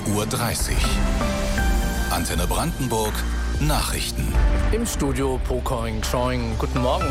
Uhr. Antenne Brandenburg Nachrichten. Im Studio Pocoing Choing. Guten Morgen.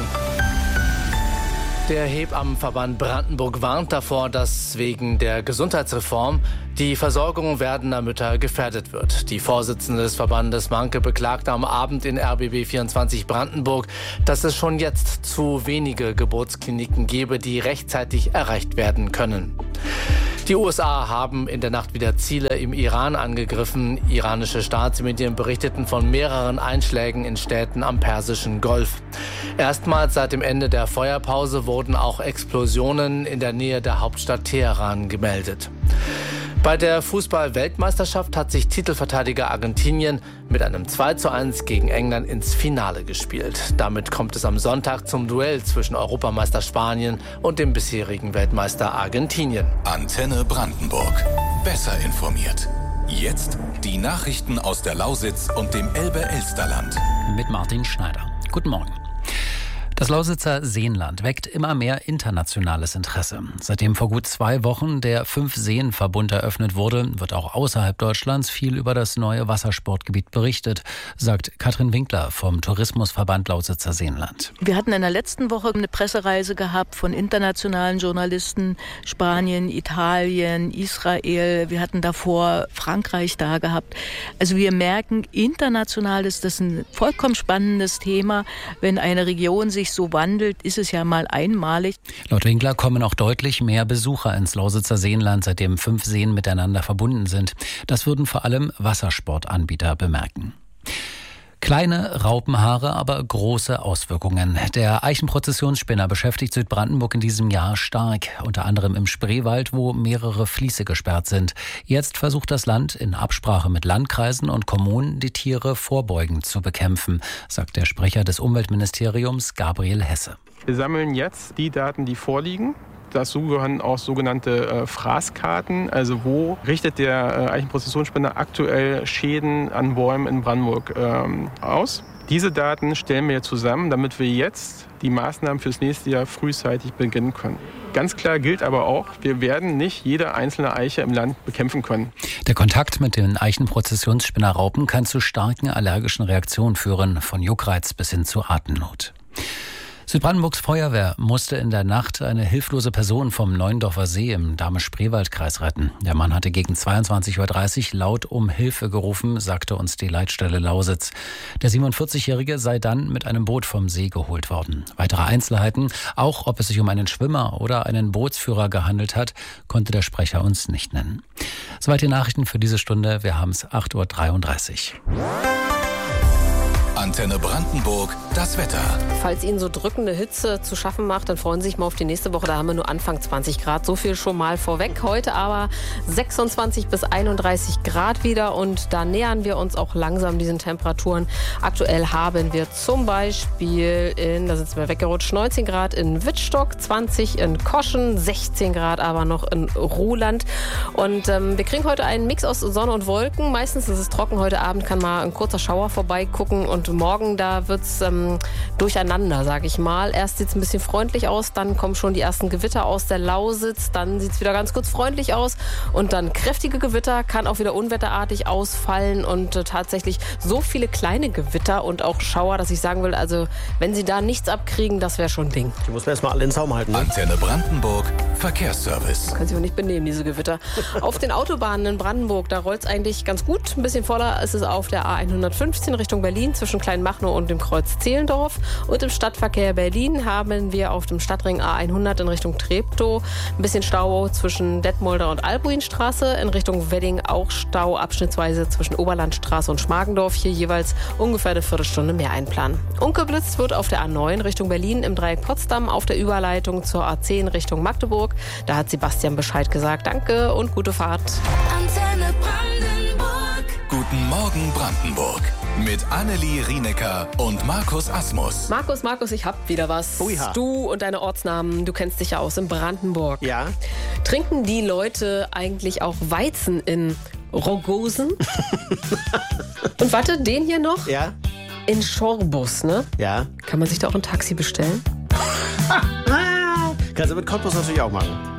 Der Hebammenverband Brandenburg warnt davor, dass wegen der Gesundheitsreform die Versorgung werdender Mütter gefährdet wird. Die Vorsitzende des Verbandes Manke beklagte am Abend in RBB 24 Brandenburg, dass es schon jetzt zu wenige Geburtskliniken gebe, die rechtzeitig erreicht werden können. Die USA haben in der Nacht wieder Ziele im Iran angegriffen. Iranische Staatsmedien berichteten von mehreren Einschlägen in Städten am Persischen Golf. Erstmals seit dem Ende der Feuerpause wurden auch Explosionen in der Nähe der Hauptstadt Teheran gemeldet. Bei der Fußball-Weltmeisterschaft hat sich Titelverteidiger Argentinien mit einem 2:1 gegen England ins Finale gespielt. Damit kommt es am Sonntag zum Duell zwischen Europameister Spanien und dem bisherigen Weltmeister Argentinien. Antenne Brandenburg. Besser informiert. Jetzt die Nachrichten aus der Lausitz und dem Elbe-Elsterland. Mit Martin Schneider. Guten Morgen. Das Lausitzer Seenland weckt immer mehr internationales Interesse. Seitdem vor gut 2 Wochen der 5-Seen-Verbund eröffnet wurde, wird auch außerhalb Deutschlands viel über das neue Wassersportgebiet berichtet, sagt Katrin Winkler vom Tourismusverband Lausitzer Seenland. Wir hatten in der letzten Woche eine Pressereise gehabt von internationalen Journalisten, Spanien, Italien, Israel. Wir hatten davor Frankreich da gehabt. Also wir merken, international ist das ein vollkommen spannendes Thema. Wenn eine Region sich so wandelt, ist es ja mal einmalig. Laut Winkler kommen auch deutlich mehr Besucher ins Lausitzer Seenland, seitdem 5 Seen miteinander verbunden sind. Das würden vor allem Wassersportanbieter bemerken. Kleine Raupenhaare, aber große Auswirkungen. Der Eichenprozessionsspinner beschäftigt Südbrandenburg in diesem Jahr stark, unter anderem im Spreewald, wo mehrere Fließe gesperrt sind. Jetzt versucht das Land in Absprache mit Landkreisen und Kommunen, die Tiere vorbeugend zu bekämpfen, sagt der Sprecher des Umweltministeriums Gabriel Hesse. Wir sammeln jetzt die Daten, die vorliegen. Dazu gehören auch sogenannte Fraßkarten, also wo richtet der Eichenprozessionsspinner aktuell Schäden an Bäumen in Brandenburg aus. Diese Daten stellen wir zusammen, damit wir jetzt die Maßnahmen fürs nächste Jahr frühzeitig beginnen können. Ganz klar gilt aber auch, wir werden nicht jede einzelne Eiche im Land bekämpfen können. Der Kontakt mit den Eichenprozessionsspinnerraupen kann zu starken allergischen Reaktionen führen, von Juckreiz bis hin zu Atemnot. Südbrandenburgs Feuerwehr musste in der Nacht eine hilflose Person vom Neuendorfer See im Dahme-Spreewald-Kreis retten. Der Mann hatte gegen 22:30 Uhr laut um Hilfe gerufen, sagte uns die Leitstelle Lausitz. Der 47-Jährige sei dann mit einem Boot vom See geholt worden. Weitere Einzelheiten, auch ob es sich um einen Schwimmer oder einen Bootsführer gehandelt hat, konnte der Sprecher uns nicht nennen. Soweit die Nachrichten für diese Stunde. Wir haben es 8:33 Uhr. Antenne Brandenburg, das Wetter. Falls Ihnen so drückende Hitze zu schaffen macht, dann freuen Sie sich mal auf die nächste Woche. Da haben wir nur Anfang 20 Grad. So viel schon mal vorweg. Heute aber 26 bis 31 Grad wieder. Und da nähern wir uns auch langsam diesen Temperaturen. Aktuell haben wir zum Beispiel da sind wir weggerutscht, 19 Grad in Wittstock, 20 in Koschen, 16 Grad aber noch in Ruhland. Und wir kriegen heute einen Mix aus Sonne und Wolken. Meistens ist es trocken. Heute Abend kann mal ein kurzer Schauer vorbeigucken. Und morgen, da wird es durcheinander, sage ich mal. Erst sieht es ein bisschen freundlich aus, dann kommen schon die ersten Gewitter aus der Lausitz, dann sieht es wieder ganz kurz freundlich aus und dann kräftige Gewitter, kann auch wieder unwetterartig ausfallen und tatsächlich so viele kleine Gewitter und auch Schauer, dass ich sagen will, also wenn Sie da nichts abkriegen, das wäre schon ein Ding. Die muss man erstmal alle in den Zaum halten. Ne? Antenne Brandenburg, Verkehrsservice. Können Sie auch nicht benehmen, diese Gewitter. Auf den Autobahnen in Brandenburg, da rollt es eigentlich ganz gut. Ein bisschen voller ist es auf der A115 Richtung Berlin zwischen Kleinmachnow und dem Kreuz Zehlendorf. Und im Stadtverkehr Berlin haben wir auf dem Stadtring A100 in Richtung Treptow ein bisschen Stau zwischen Detmolder und Albuinstraße. In Richtung Wedding auch Stau abschnittsweise zwischen Oberlandstraße und Schmargendorf. Hier jeweils ungefähr eine Viertelstunde mehr einplanen. Ungeblitzt wird auf der A9 Richtung Berlin im Dreieck Potsdam auf der Überleitung zur A10 Richtung Magdeburg. Da hat Sebastian Bescheid gesagt. Danke und gute Fahrt. Antenne Brandenburg. Guten Morgen Brandenburg. Mit Annelie Rienecker und Markus Asmus. Markus, ich hab wieder was. Oh ja. Du und deine Ortsnamen, du kennst dich ja aus in Brandenburg. Ja. Trinken die Leute eigentlich auch Weizen in Rogosen? Und warte, den hier noch? Ja. In Schorbus, ne? Ja. Kann man sich da auch ein Taxi bestellen? Kannst du mit Cottbus natürlich auch machen.